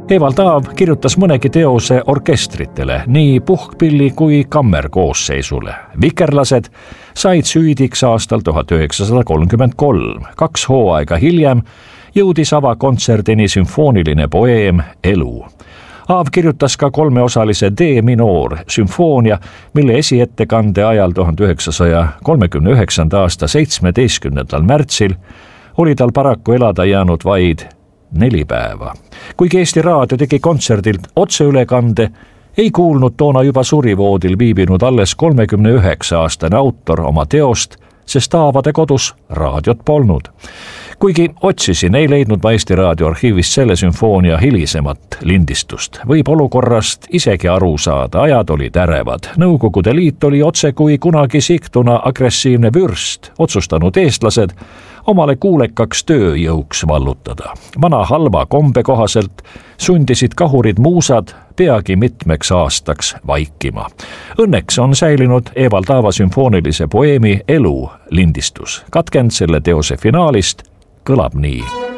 Evald Taav kirjutas mõnegi teose orkestritele, nii puhkpilli kui kammerkoosseisule. Vikerlased said süüdiks aastal 1933. 2 hooaega hiljem jõudis avakontserdini sümfooniline poeem Elu. Aav kirjutas ka 3-osalise D-minoor sümfoonia, mille esiettekande ajal 1939. aasta 17. märtsil oli tal paraku elada jäänud vaid 4 päeva. Kuigi Eesti Raadio tegi kontserdilt otseülekande, ei kuulnud toona juba surivoodil viibinud alles 39-aastane autor oma teost, sest Aavade kodus raadiot polnud. Kuigi otsisin, ei leidnud ma Eesti Raadio arhiivist selle sümfoonia hilisemat lindistust. Võib olukorrast isegi aru saada, ajad olid ärevad. Nõukogude Liit oli otse kui kunagi Sigtuna agressiivne vürst, otsustanud eestlased omale kuulekaks tööjõuks vallutada. Vana halva kombe kohaselt sundisid kahurid muusad peagi mitmeks aastaks vaikima. Õnneks on säilinud Evald Taava sümfoonilise poeemi Elu lindistus. Katkend selle teose finaalist kõlab nii.